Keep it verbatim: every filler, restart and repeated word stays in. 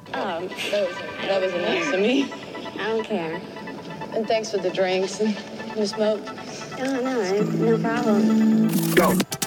Oh, That was, that was nice of me. I don't care. And thanks for the drinks and the smoke. Oh, no, no problem. Go.